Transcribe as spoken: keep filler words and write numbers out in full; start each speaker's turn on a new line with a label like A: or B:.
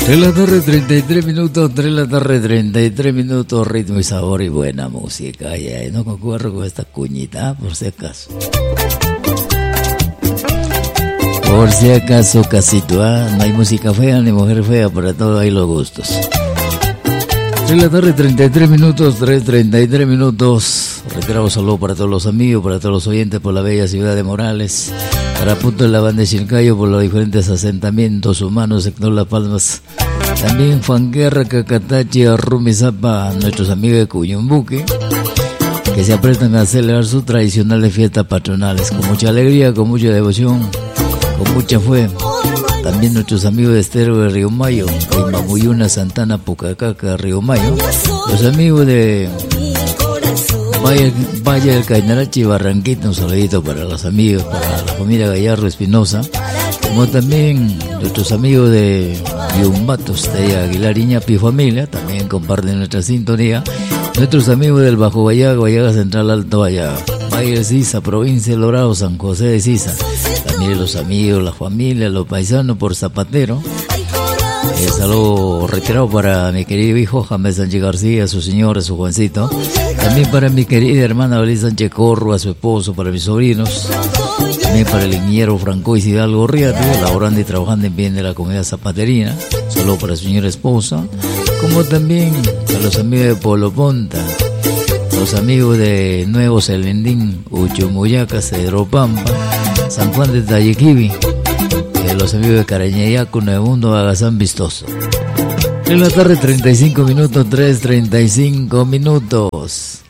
A: tres de la tarde, treinta y tres minutos, tres de la tarde, treinta y tres minutos, ritmo y sabor y buena música. Ay, ay, no concuerdo con esta cuñita, por si acaso. Por si acaso, casito, ¿ah? No hay música fea ni mujer fea, para todo hay los gustos. tres de la tarde, treinta y tres minutos, tres, treinta y tres minutos. Reiterado saludo para todos los amigos, para todos los oyentes por la bella ciudad de Morales, para Punto de la Banda de Chilcayo, por los diferentes asentamientos humanos, sector Las Palmas. También Fanguerra, Cacatachi, Arrumizapa, nuestros amigos de Cuyumbuque, que se apretan a celebrar sus tradicionales fiestas patronales con mucha alegría, con mucha devoción, con mucha fe. También nuestros amigos de Estero de Río Mayo, de Mamuyuna, Santana, Pucacaca, Río Mayo. Los amigos de Valle, Valle del Cainarachi, Barranquita, un saludito para los amigos, para la familia Gallardo Espinosa. Como también nuestros amigos de Yumbatos, de Aguilar Iñapi familia, también comparten nuestra sintonía. Nuestros amigos del Bajo Vallaga, Vallaga Central, Alto Vallaga, Valle de Sisa, provincia de Lorado, San José de Sisa. También los amigos, la familia, los paisanos por Zapatero. Eh, saludo reiterado para mi querido hijo James Sánchez García, su señora, su Juancito. También para mi querida hermana Belén Sánchez Corro, a su esposo, para mis sobrinos. También para el ingeniero Franco Hidalgo Riate, laborando y trabajando en bien de la comunidad zapaterina. Saludo para su señora esposa. Como también a los amigos de Polo Ponta, los amigos de Nuevo Celendín, Uchumuyaca, Cedro Pampa, San Juan de Tayequibi, eh, los amigos de Carañayaco, Nuevo Mundo, Bagazán Vistoso. En la tarde, treinta y cinco minutos, tres, treinta y cinco minutos.